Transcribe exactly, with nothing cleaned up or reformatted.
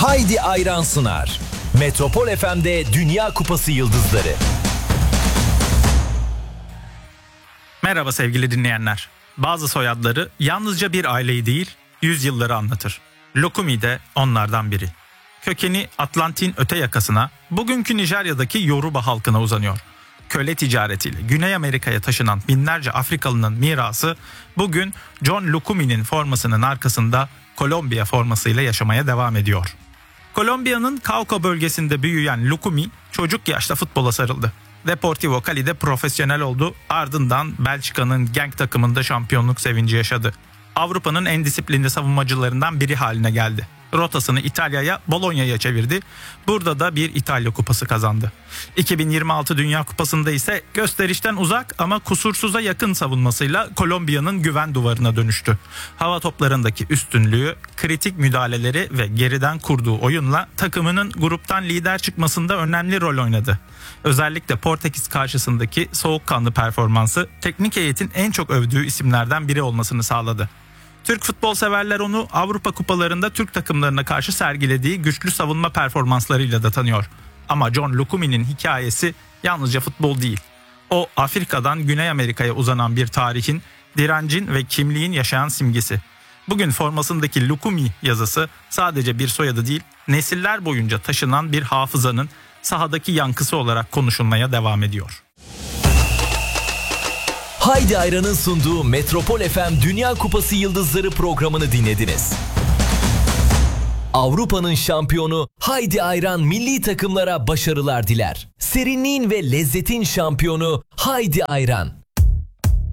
Haydi Ayran sunar. Metropol F M'de Dünya Kupası Yıldızları. Merhaba sevgili dinleyenler. Bazı soyadları yalnızca bir aileyi değil, yüzyılları anlatır. Lukumi de onlardan biri. Kökeni Atlantik'in öte yakasına, bugünkü Nijerya'daki Yoruba halkına uzanıyor. Köle ticaretiyle Güney Amerika'ya taşınan binlerce Afrikalının mirası bugün John Lukumi'nin formasının arkasında Kolombiya formasıyla yaşamaya devam ediyor. Kolombiya'nın Cauca bölgesinde büyüyen Lukumi çocuk yaşta futbola sarıldı. Deportivo Cali'de profesyonel oldu, ardından Belçika'nın Genk takımında şampiyonluk sevinci yaşadı. Avrupa'nın en disiplinli savunmacılarından biri haline geldi. Rotasını İtalya'ya, Bologna'ya çevirdi. Burada da bir İtalya kupası kazandı. iki bin yirmi altı Dünya Kupası'nda ise gösterişten uzak ama kusursuza yakın savunmasıyla Kolombiya'nın güven duvarına dönüştü. Hava toplarındaki üstünlüğü, kritik müdahaleleri ve geriden kurduğu oyunla takımının gruptan lider çıkmasında önemli rol oynadı. Özellikle Portekiz karşısındaki soğukkanlı performansı teknik heyetin en çok övdüğü isimlerden biri olmasını sağladı. Türk futbol severler onu Avrupa kupalarında Türk takımlarına karşı sergilediği güçlü savunma performanslarıyla da tanıyor. Ama John Lukumi'nin hikayesi yalnızca futbol değil. O Afrika'dan Güney Amerika'ya uzanan bir tarihin, direncin ve kimliğin yaşayan simgesi. Bugün formasındaki Lukumi yazısı sadece bir soyadı değil, nesiller boyunca taşınan bir hafızanın sahadaki yankısı olarak konuşulmaya devam ediyor. Haydi Ayran'ın sunduğu Metropol F M Dünya Kupası Yıldızları programını dinlediniz. Avrupa'nın şampiyonu Haydi Ayran milli takımlara başarılar diler. Serinliğin ve lezzetin şampiyonu Haydi Ayran.